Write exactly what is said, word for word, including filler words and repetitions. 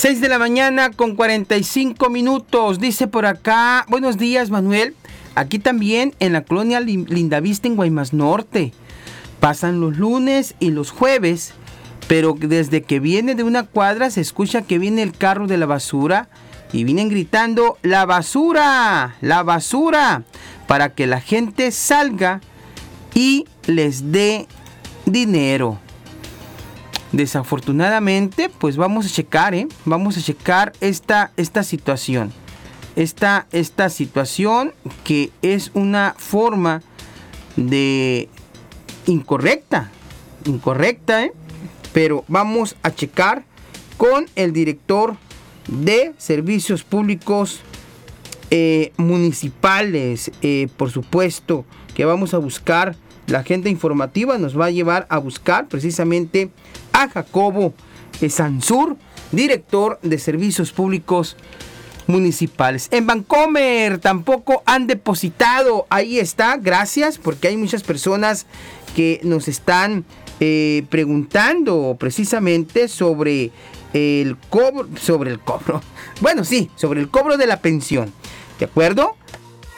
seis de la mañana con cuarenta y cinco minutos. Dice por acá, buenos días, Manuel. Aquí también en la colonia Lindavista en Guaymas Norte. Pasan los lunes y los jueves, pero desde que viene de una cuadra se escucha que viene el carro de la basura y vienen gritando ¡la basura! ¡La basura! Para que la gente salga y les dé dinero. Desafortunadamente, pues vamos a checar, ¿eh? Vamos a checar esta, esta situación. Esta, esta situación que es una forma de incorrecta. Incorrecta, ¿eh? Pero vamos a checar con el director de Servicios Públicos eh, Municipales. Eh, por supuesto que vamos a buscar, la agenda informativa nos va a llevar a buscar precisamente a Jacobo Sansur, director de Servicios Públicos Municipales. En Bancomer tampoco han depositado. Ahí está, gracias, porque hay muchas personas que nos están eh, preguntando precisamente sobre el cobro, sobre el cobro. Bueno, sí, sobre el cobro de la pensión. ¿De acuerdo?